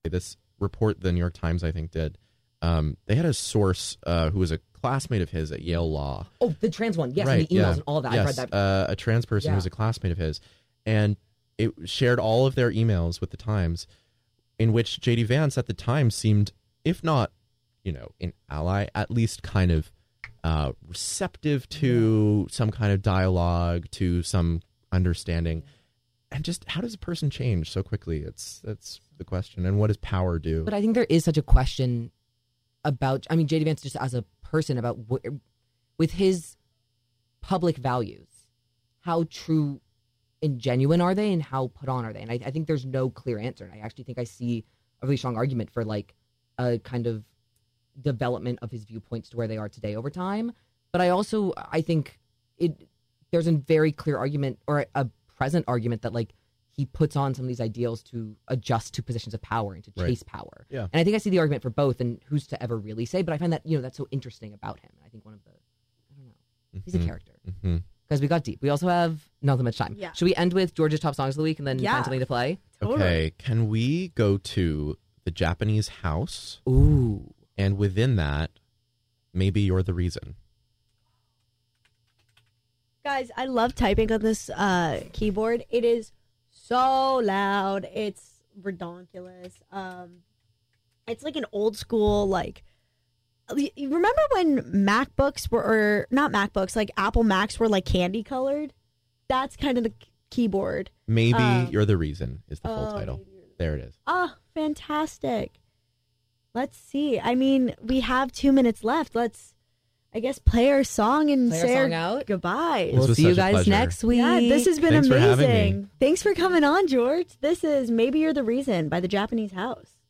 this report the New York Times, I think, did. They had a source who was a classmate of his at Yale Law. Oh, the trans one. Yes, right, and the emails and all that. Yes, I've read that. a trans person who was a classmate of his. And it shared all of their emails with the Times, in which J.D. Vance at the time seemed, if not, an ally, at least kind of receptive to some kind of dialogue, to some understanding. And just how does a person change so quickly? That's the question. And what does power do? But I think there is such a question about, J.D. Vance just as a person, about with his public values, how true and genuine are they, and how put on are they? And I think there's no clear answer. And I actually think I see a really strong argument for like a kind of development of his viewpoints to where they are today over time. But I think there's a very clear argument, or a present argument, that like he puts on some of these ideals to adjust to positions of power and to chase power. Yeah. And I think I see the argument for both, and who's to ever really say, but I find that, that's so interesting about him. I think he's a character. Mm-hmm. Because we got deep. We also have not that much time. Yeah. Should we end with George's top songs of the week and then find something to play? Totally. Okay, can we go to the Japanese house? Ooh. And within that, maybe You're the Reason. Guys, I love typing on this keyboard. It is so loud. It's redonkulous. It's like an old school, like, you remember when MacBooks were, or not MacBooks, like Apple Macs were like candy colored? That's kind of the keyboard. Maybe You're the Reason is the full title. There it is. Oh, fantastic. Let's see. We have 2 minutes left. Let's, I guess, play our song and say our song out. goodbyes. We'll was see you such a guys pleasure. next week. Yeah, this has been Thanks for having amazing. me. Thanks for coming on, George. This is Maybe You're the Reason by the Japanese House.